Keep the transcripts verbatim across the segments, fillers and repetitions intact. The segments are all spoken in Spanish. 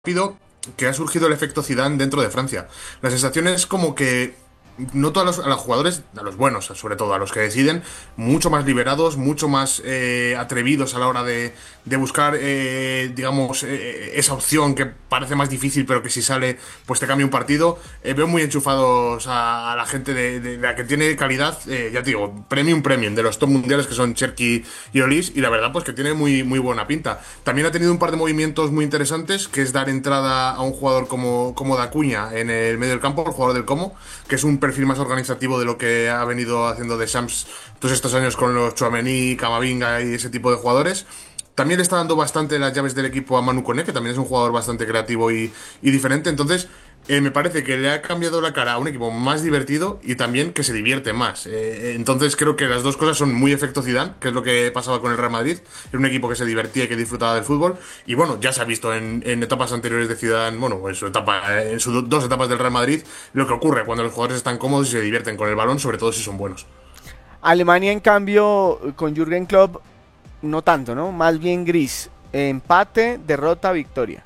rápido que ha surgido el efecto Zidane dentro de Francia. La sensación es como que noto a los, a los jugadores, a los buenos, sobre todo, a los que deciden, mucho más liberados, mucho más eh, atrevidos a la hora de, de buscar, eh, digamos, eh, esa opción que parece más difícil, pero que si sale, pues te cambia un partido. Eh, veo muy enchufados a, a la gente de, de, de la que tiene calidad, eh, ya te digo, premium premium, de los top mundiales que son Cherki y Olis, y la verdad, pues que tiene muy, muy buena pinta. También ha tenido un par de movimientos muy interesantes, que es dar entrada a un jugador como, como Dacuña en el medio del campo, el jugador del Como, que es un perfil más organizativo de lo que ha venido haciendo de Shams todos estos años con los Tchouaméni, Camavinga y ese tipo de jugadores. También le está dando bastante las llaves del equipo a Manu Koné, que también es un jugador bastante creativo y, y diferente. Entonces, eh, me parece que le ha cambiado la cara a un equipo más divertido y también que se divierte más. Eh, entonces, creo que las dos cosas son muy efecto Zidane, que es lo que pasaba con el Real Madrid. Era un equipo que se divertía y que disfrutaba del fútbol. Y bueno, ya se ha visto en, en etapas anteriores de Zidane, bueno, en su etapa, en sus dos etapas del Real Madrid, lo que ocurre cuando los jugadores están cómodos y se divierten con el balón, sobre todo si son buenos. Alemania, en cambio, con Jürgen Klopp, no tanto, ¿no? Más bien gris. Empate, derrota, victoria.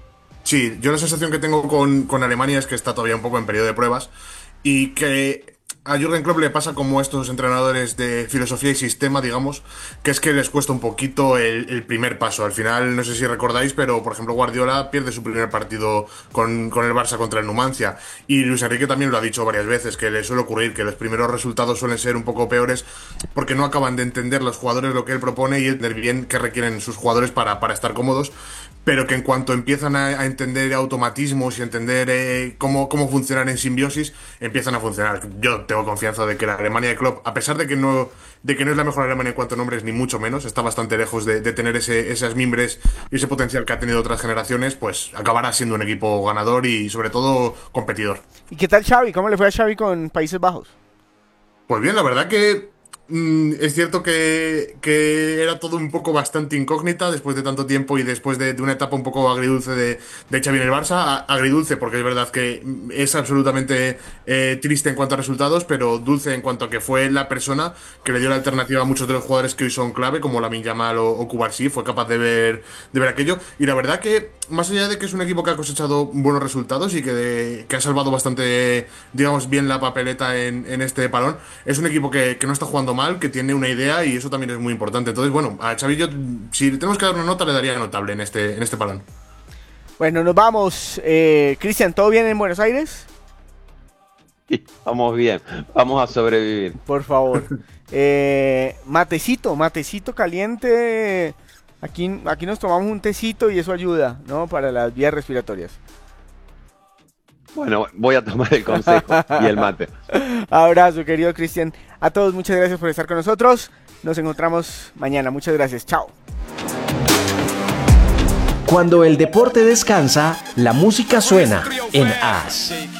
Sí, yo la sensación que tengo con, con Alemania es que está todavía un poco en periodo de pruebas y que a Jürgen Klopp le pasa como a estos entrenadores de filosofía y sistema, digamos, que es que les cuesta un poquito el, el primer paso. Al final, no sé si recordáis, pero por ejemplo Guardiola pierde su primer partido con, con el Barça contra el Numancia, y Luis Enrique también lo ha dicho varias veces, que le suele ocurrir que los primeros resultados suelen ser un poco peores porque no acaban de entender los jugadores lo que él propone y entender bien qué requieren sus jugadores para, para estar cómodos, pero que en cuanto empiezan a, a entender automatismos y entender eh, cómo, cómo funcionan en simbiosis, empiezan a funcionar. Yo tengo confianza de que la Alemania de Klopp, a pesar de que no, de que no es la mejor Alemania en cuanto a nombres, ni mucho menos, está bastante lejos de, de tener ese, esas mimbres y ese potencial que ha tenido otras generaciones, pues acabará siendo un equipo ganador y sobre todo competidor. ¿Y qué tal Xavi? ¿Cómo le fue a Xavi con Países Bajos? Pues bien, la verdad que mm, es cierto que, que era todo un poco bastante incógnita después de tanto tiempo y después de, de una etapa un poco agridulce de, de Xavi en el Barça. A- agridulce porque es verdad que mm, es absolutamente eh, triste en cuanto a resultados, pero dulce en cuanto a que fue la persona que le dio la alternativa a muchos de los jugadores que hoy son clave, como Lamine Yamal o, o Cubarsí. Fue capaz de ver, de ver aquello. Y la verdad que, más allá de que es un equipo que ha cosechado buenos resultados y que, de- que ha salvado bastante, digamos, bien la papeleta en, en este parón, es un equipo que, que no está jugando mal, que tiene una idea y eso también es muy importante. Entonces, bueno, a Xavi yo, si le tenemos que dar una nota, le daría notable en este, en este parón. Bueno, nos vamos. Eh, Cristian, ¿todo bien en Buenos Aires? Sí, vamos bien, vamos a sobrevivir. Por favor. Eh, matecito, matecito caliente. Aquí, aquí nos tomamos un tecito y eso ayuda, ¿no? Para las vías respiratorias. Bueno, voy a tomar el consejo y el mate. Abrazo, querido Cristian. A todos, muchas gracias por estar con nosotros. Nos encontramos mañana. Muchas gracias. Chao. Cuando el deporte descansa, la música suena en A S.